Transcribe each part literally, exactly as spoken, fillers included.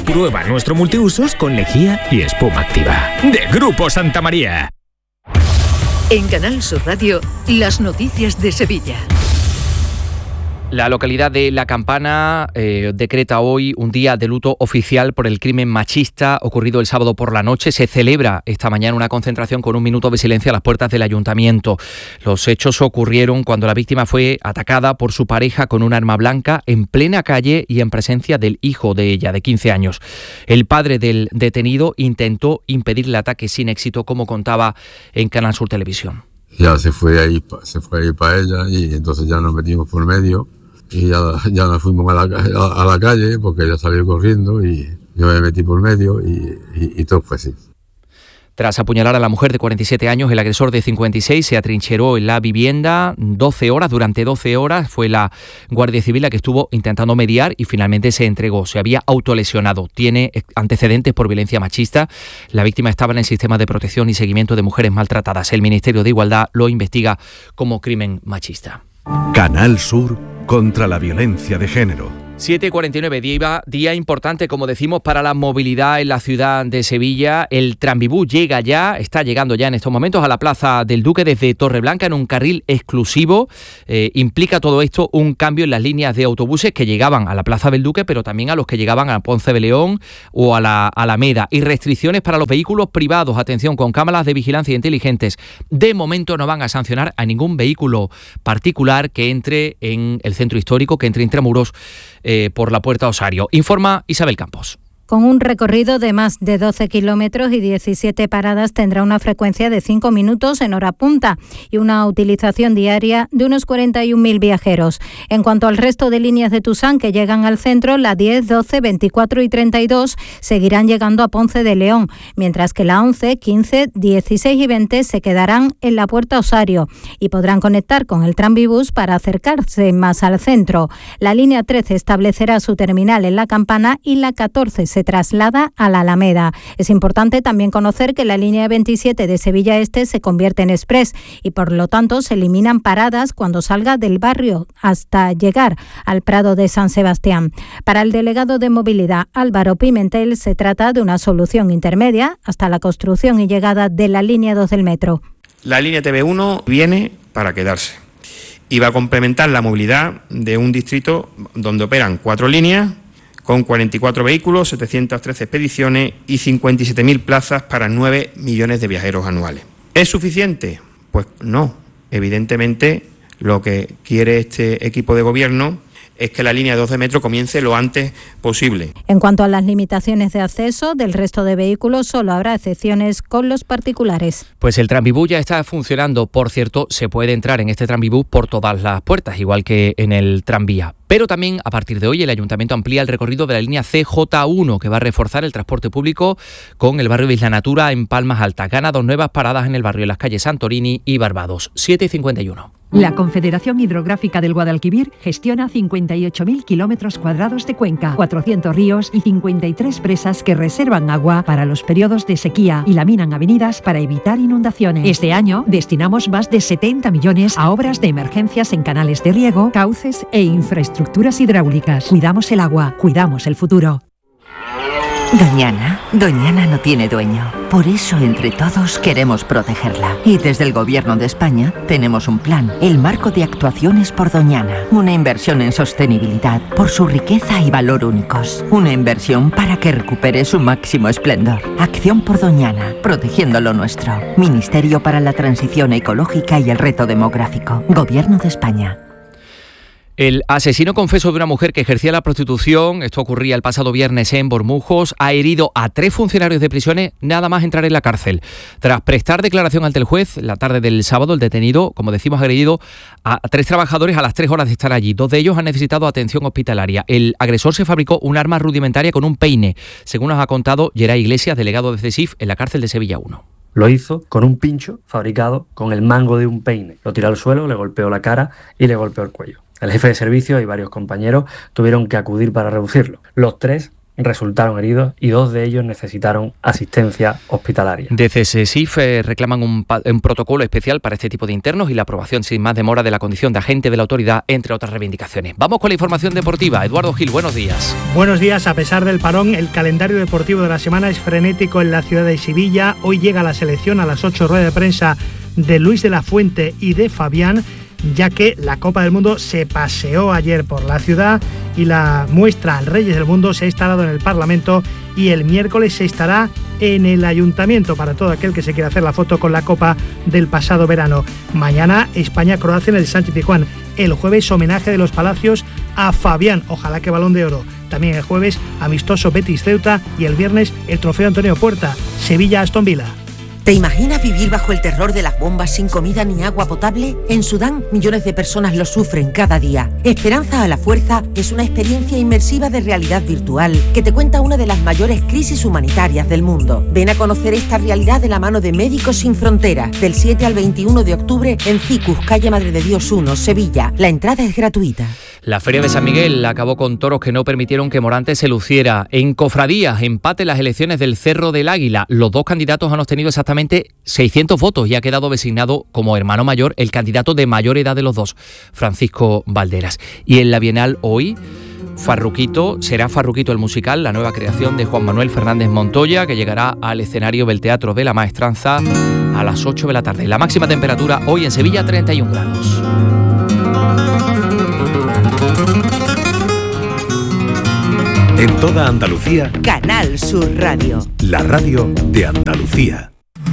Prueba nuestro multiusos con lejía y espuma activa. De Grupo Santa María. En Canal Sur Radio, las noticias de Sevilla. La localidad de La Campana eh, decreta hoy un día de luto oficial por el crimen machista ocurrido el sábado por la noche. Se celebra esta mañana una concentración con un minuto de silencio a las puertas del ayuntamiento. Los hechos ocurrieron cuando la víctima fue atacada por su pareja con un arma blanca en plena calle y en presencia del hijo de ella, de quince años. El padre del detenido intentó impedir el ataque sin éxito, como contaba en Canal Sur Televisión. Ya se fue ahí, se fue ahí para ella y entonces ya nos metimos por medio. Y ya, ya nos fuimos a la, a, a la calle porque ella salió corriendo y yo me metí por medio y, y, y todo fue así. Tras apuñalar a la mujer de cuarenta y siete años, el agresor de cincuenta y seis se atrincheró en la vivienda doce horas. Durante doce horas fue la Guardia Civil la que estuvo intentando mediar y finalmente se entregó. Se había autolesionado. Tiene antecedentes por violencia machista. La víctima estaba en el sistema de protección y seguimiento de mujeres maltratadas. El Ministerio de Igualdad lo investiga como crimen machista. Canal Sur contra la violencia de género. siete y cuarenta y nueve, día, día importante, como decimos, para la movilidad en la ciudad de Sevilla. El Tranvibús llega ya, está llegando ya en estos momentos a la Plaza del Duque desde Torreblanca en un carril exclusivo. Eh, implica todo esto un cambio en las líneas de autobuses que llegaban a la Plaza del Duque, pero también a los que llegaban a Ponce de León o a la Alameda. Y restricciones para los vehículos privados. Atención, con cámaras de vigilancia inteligentes. De momento no van a sancionar a ningún vehículo particular que entre en el centro histórico, que entre intramuros Eh, por la Puerta Osario. Informa Isabel Campos. Con un recorrido de más de doce kilómetros y diecisiete paradas, tendrá una frecuencia de cinco minutos en hora punta y una utilización diaria de unos cuarenta y un mil viajeros. En cuanto al resto de líneas de Tusán que llegan al centro, la diez, doce, veinticuatro y treinta y dos seguirán llegando a Ponce de León, mientras que la once, quince, dieciséis y veinte se quedarán en la Puerta Osario y podrán conectar con el Tranvibús para acercarse más al centro. La línea trece establecerá su terminal en La Campana y la catorce se traslada a la Alameda. Es importante también conocer que la línea veintisiete de Sevilla Este se convierte en express y por lo tanto se eliminan paradas cuando salga del barrio hasta llegar al Prado de San Sebastián. Para el delegado de movilidad Álvaro Pimentel se trata de una solución intermedia hasta la construcción y llegada de la línea dos del metro. La línea T V uno viene para quedarse y va a complementar la movilidad de un distrito donde operan cuatro líneas con cuarenta y cuatro vehículos, setecientas trece expediciones y cincuenta y siete mil plazas para nueve millones de viajeros anuales. ¿Es suficiente? Pues no. Evidentemente, lo que quiere este equipo de gobierno es que la línea dos de metro comience lo antes posible. En cuanto a las limitaciones de acceso del resto de vehículos, solo habrá excepciones con los particulares. Pues el Tranvibús ya está funcionando. Por cierto, se puede entrar en este Tranvibús por todas las puertas, igual que en el tranvía. Pero también, a partir de hoy, el Ayuntamiento amplía el recorrido de la línea C J uno, que va a reforzar el transporte público con el barrio de Isla Natura en Palmas Altas. Gana dos nuevas paradas en el barrio, en las calles Santorini y Barbados. siete y cincuenta y uno. La Confederación Hidrográfica del Guadalquivir gestiona cincuenta y ocho mil kilómetros cuadrados de cuenca, cuatrocientos ríos y cincuenta y tres presas que reservan agua para los periodos de sequía y laminan avenidas para evitar inundaciones. Este año destinamos más de setenta millones a obras de emergencias en canales de riego, cauces e infraestructuras hidráulicas. Cuidamos el agua, cuidamos el futuro. Doñana, Doñana no tiene dueño. Por eso, entre todos, queremos protegerla. Y desde el Gobierno de España tenemos un plan, el Marco de Actuaciones por Doñana. Una inversión en sostenibilidad por su riqueza y valor únicos. Una inversión para que recupere su máximo esplendor. Acción por Doñana, protegiendo lo nuestro. Ministerio para la Transición Ecológica y el Reto Demográfico. Gobierno de España. El asesino confeso de una mujer que ejercía la prostitución, esto ocurría el pasado viernes en Bormujos, ha herido a tres funcionarios de prisiones nada más entrar en la cárcel. Tras prestar declaración ante el juez, la tarde del sábado, el detenido, como decimos, ha agredido a tres trabajadores a las tres horas de estar allí. Dos de ellos han necesitado atención hospitalaria. El agresor se fabricó un arma rudimentaria con un peine, según nos ha contado Geray Iglesias, delegado de CESIF en la cárcel de Sevilla uno. Lo hizo con un pincho fabricado con el mango de un peine. Lo tiró al suelo, le golpeó la cara y le golpeó el cuello. El jefe de servicio y varios compañeros tuvieron que acudir para reducirlo. Los tres resultaron heridos y dos de ellos necesitaron asistencia hospitalaria. Desde SESIF eh, reclaman un, un protocolo especial para este tipo de internos y la aprobación sin más demora de la condición de agente de la autoridad, entre otras reivindicaciones. Vamos con la información deportiva. Eduardo Gil, buenos días. Buenos días. A pesar del parón, el calendario deportivo de la semana es frenético en la ciudad de Sevilla. Hoy llega la selección a las ocho, rueda de prensa de Luis de la Fuente y de Fabián, ya que la Copa del Mundo se paseó ayer por la ciudad y la muestra al Reyes del Mundo se ha instalado en el Parlamento y el miércoles se estará en el Ayuntamiento para todo aquel que se quiera hacer la foto con la Copa del pasado verano. Mañana España-Croacia en el Sánchez Pizjuán. El jueves homenaje de los Palacios a Fabián, ojalá que Balón de Oro. También el jueves amistoso Betis-Ceuta y el viernes el trofeo Antonio Puerta, Sevilla-Aston Villa. ¿Te imaginas vivir bajo el terror de las bombas sin comida ni agua potable? En Sudán, millones de personas lo sufren cada día. Esperanza a la Fuerza es una experiencia inmersiva de realidad virtual que te cuenta una de las mayores crisis humanitarias del mundo. Ven a conocer esta realidad de la mano de Médicos Sin Fronteras, del siete al veintiuno de octubre en Cicus, calle Madre de Dios uno, Sevilla. La entrada es gratuita. La Feria de San Miguel acabó con toros que no permitieron que Morante se luciera. En cofradías, empate en las elecciones del Cerro del Águila. Los dos candidatos han obtenido exactamente seiscientos votos y ha quedado designado como hermano mayor el candidato de mayor edad de los dos, Francisco Valderas. Y en la Bienal hoy, Farruquito, será Farruquito el musical, la nueva creación de Juan Manuel Fernández Montoya, que llegará al escenario del Teatro de la Maestranza a las ocho de la tarde. La máxima temperatura hoy en Sevilla, treinta y un grados. En toda Andalucía, Canal Sur Radio. La radio de Andalucía.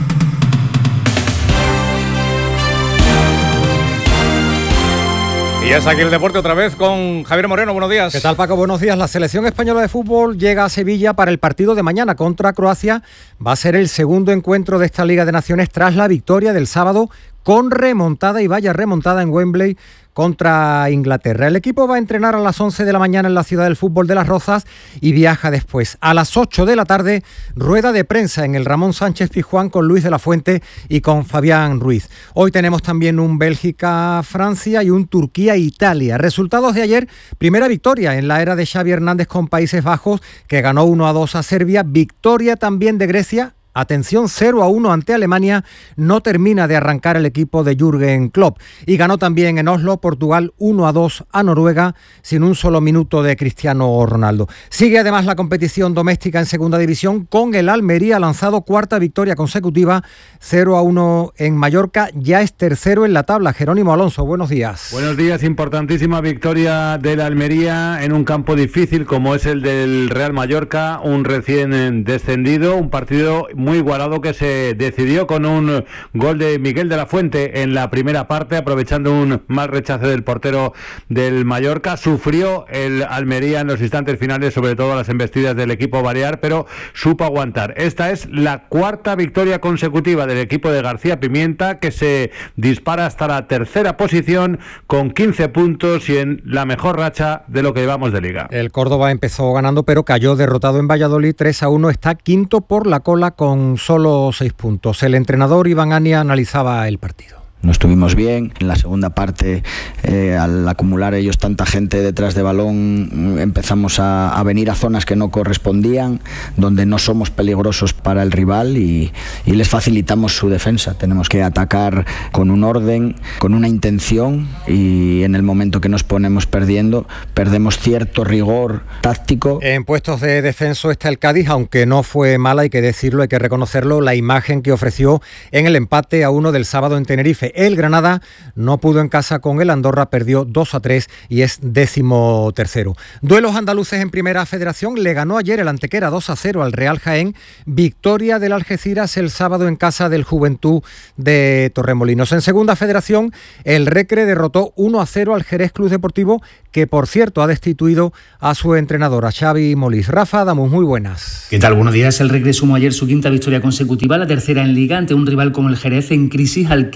Y es aquí el deporte otra vez con Javier Moreno. Buenos días. ¿Qué tal, Paco? Buenos días. La selección española de fútbol llega a Sevilla para el partido de mañana contra Croacia. Va a ser el segundo encuentro de esta Liga de Naciones tras la victoria del sábado con remontada, y vaya remontada, en Wembley contra Inglaterra. El equipo va a entrenar a las once de la mañana en la ciudad del fútbol de Las Rozas y viaja después. A las ocho de la tarde, rueda de prensa en el Ramón Sánchez Pizjuán con Luis de la Fuente y con Fabián Ruiz. Hoy tenemos también un Bélgica-Francia y un Turquía-Italia. Resultados de ayer: primera victoria en la era de Xavi Hernández con Países Bajos, que ganó uno a dos a Serbia. Victoria también de Grecia. Atención, cero a uno ante Alemania. No termina de arrancar el equipo de Jürgen Klopp. Y ganó también en Oslo, Portugal, uno a dos a Noruega, sin un solo minuto de Cristiano Ronaldo. Sigue además la competición doméstica en segunda división, con el Almería lanzado cuarta victoria consecutiva, cero a uno en Mallorca. Ya es tercero en la tabla. Jerónimo Alonso, buenos días. Buenos días. Importantísima victoria del Almería en un campo difícil como es el del Real Mallorca, un recién descendido, un partido muy muy igualado que se decidió con un gol de Miguel de la Fuente en la primera parte, aprovechando un mal rechace del portero del Mallorca. Sufrió el Almería en los instantes finales, sobre todo las embestidas del equipo balear, pero supo aguantar. Esta es la cuarta victoria consecutiva del equipo de García Pimienta, que se dispara hasta la tercera posición con quince puntos y en la mejor racha de lo que llevamos de liga. El Córdoba empezó ganando, pero cayó derrotado en Valladolid tres a uno. Está quinto por la cola con solo seis puntos. El entrenador Iván Ania analizaba el partido. No estuvimos bien. En la segunda parte, eh, al acumular ellos tanta gente detrás de balón, empezamos a, a venir a zonas que no correspondían, donde no somos peligrosos para el rival y, y les facilitamos su defensa. Tenemos que atacar con un orden, con una intención, y en el momento que nos ponemos perdiendo, perdemos cierto rigor táctico. En puestos de descenso está el Cádiz, aunque no fue mala, hay que decirlo, hay que reconocerlo, la imagen que ofreció en el empate a uno del sábado en Tenerife. El Granada no pudo en casa con el Andorra, perdió dos a tres y es décimo tercero. Duelos andaluces en Primera Federación. Le ganó ayer el Antequera dos a cero al Real Jaén. Victoria del Algeciras el sábado en casa del Juventud de Torremolinos. En Segunda Federación, el Recre derrotó uno a cero al Jerez Club Deportivo, que por cierto ha destituido a su entrenador, a Xavi Molís. Rafa Adamus, muy buenas. ¿Qué tal? Buenos días. El Recre sumó ayer su quinta victoria consecutiva, la tercera en Liga, ante un rival como el Jerez en crisis, al que tuvo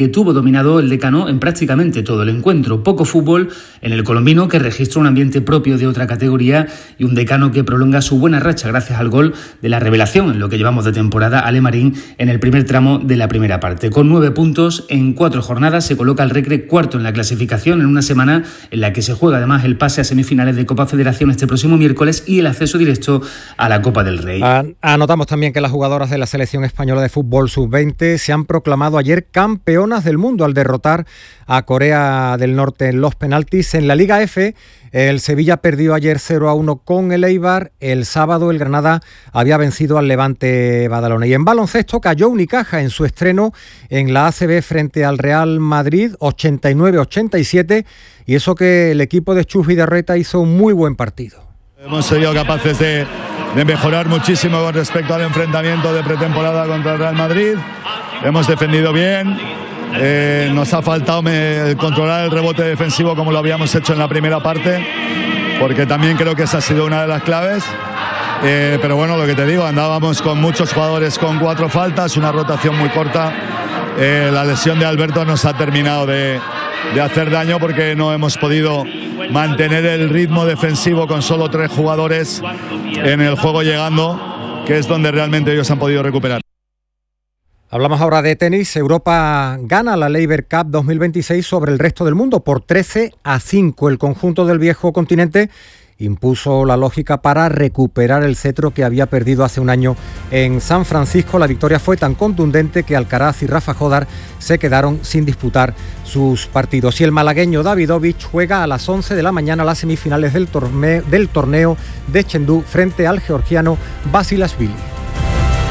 dominado el Decano en prácticamente todo el encuentro. Poco fútbol en el colombino, que registra un ambiente propio de otra categoría, y un Decano que prolonga su buena racha gracias al gol de la revelación en lo que llevamos de temporada, Ale Marín, en el primer tramo de la primera parte. Con nueve puntos en cuatro jornadas se coloca el Recre cuarto en la clasificación, en una semana en la que se juega además el pase a semifinales de Copa Federación este próximo miércoles y el acceso directo a la Copa del Rey. Anotamos también que las jugadoras de la selección española de fútbol sub veinte se han proclamado ayer campeonas del mundo al derrotar a Corea del Norte en los penaltis. En la Liga F, el Sevilla perdió ayer cero a uno con el Eibar. El sábado el Granada había vencido al Levante Badalona. Y en baloncesto cayó Unicaja en su estreno en la A C B frente al Real Madrid, ochenta y nueve a ochenta y siete, y eso que el equipo de Chus Vidarreta hizo un muy buen partido. Hemos sido capaces de, de mejorar muchísimo con respecto al enfrentamiento de pretemporada contra el Real Madrid. Hemos defendido bien. Eh, nos ha faltado me, controlar el rebote defensivo como lo habíamos hecho en la primera parte, porque también creo que esa ha sido una de las claves. Eh, pero bueno, lo que te digo, andábamos con muchos jugadores con cuatro faltas, una rotación muy corta. Eh, la lesión de Alberto nos ha terminado de, de hacer daño, porque no hemos podido mantener el ritmo defensivo con solo tres jugadores en el juego llegando, que es donde realmente ellos han podido recuperar. Hablamos ahora de tenis. Europa gana la Laver Cup dos mil veintiséis sobre el resto del mundo por trece a cinco. El conjunto del viejo continente impuso la lógica para recuperar el cetro que había perdido hace un año en San Francisco. La victoria fue tan contundente que Alcaraz y Rafa Jodar se quedaron sin disputar sus partidos. Y el malagueño Davidovich juega a las once de la mañana las semifinales del torneo, del torneo de Chengdu frente al georgiano Basilashvili.